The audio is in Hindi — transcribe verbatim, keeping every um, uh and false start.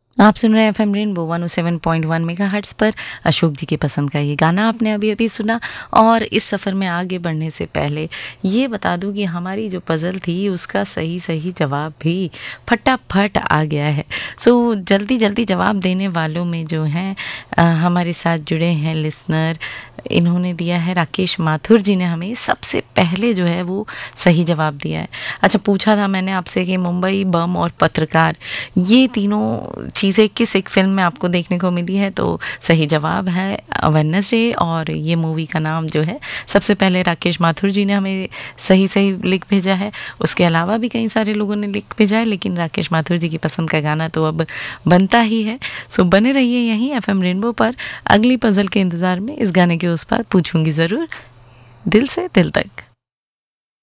आप सुन रहे हैं F M rainbow one O seven point one megahertz पर अशोक जी की पसंद का ये गाना आपने अभी अभी सुना। और इस सफ़र में आगे बढ़ने से पहले ये बता दूं कि हमारी जो पज़ल थी उसका सही सही जवाब भी फटाफट आ गया है। सो जल्दी जल्दी जवाब देने वालों में जो हैं अ, हमारे साथ जुड़े हैं लिसनर, इन्होंने दिया है, राकेश माथुर जी ने हमें सबसे पहले जो है वो सही जवाब दिया है। अच्छा, पूछा था मैंने आपसे कि मुंबई बम और पत्रकार, ये तीनों चीज़ें किस एक फिल्म में आपको देखने को मिली है, तो सही जवाब है वेडनेसडे। और ये मूवी का नाम जो है सबसे पहले राकेश माथुर जी ने हमें सही सही लिख भेजा है। उसके अलावा भी कई सारे लोगों ने लिख भेजा है, लेकिन राकेश माथुर जी की पसंद का गाना तो अब बनता ही है। सो बने रहिए यहीं एफ एम रेनबो पर। अगली पजल के इंतज़ार में इस गाने के उस पार पूछूंगी ज़रूर, दिल से दिल तक।